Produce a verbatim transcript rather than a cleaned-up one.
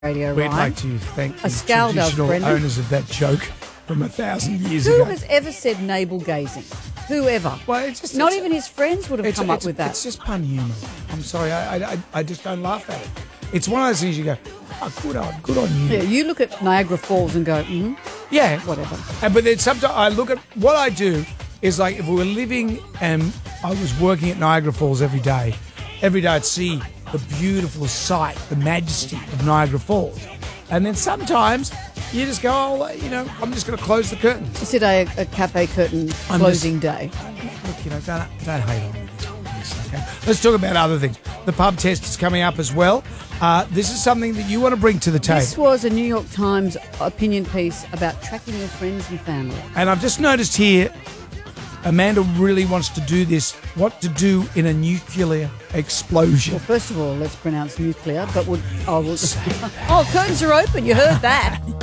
Radio, We'd Ryan. like to thank A the scaldus, traditional Brendan. owners of that joke from a thousand years Who ago. has ever said navel gazing? Whoever? Well, it's just, Not it's, even his friends would have it's, come up it's, with that. It's just pun humour. I'm sorry, I, I, I- I just don't laugh at it. It's one of those things you go, oh, good on, good on you. Yeah, you look at Niagara Falls and go, mm, Yeah. whatever. And, but then sometimes I look at what I do is like if we were living and I was working at Niagara Falls every day, every day I'd see the beautiful sight, the majesty of Niagara Falls. And then sometimes you just go, oh, you know, I'm just going to close the curtains. Is it a, a cafe curtain I'm closing day? Look, you know, don't, don't hate on me. This, okay? Let's talk about other things. The pub test is coming up as well. Uh, this is something that you want to bring to the table. This was a New York Times opinion piece about tracking your friends and family. And I've just noticed here, Amanda really wants to do this, what to do in a nuclear explosion. Well, first of all, let's pronounce nuclear, but we'll, oh, we'll oh, curtains are open. You heard that.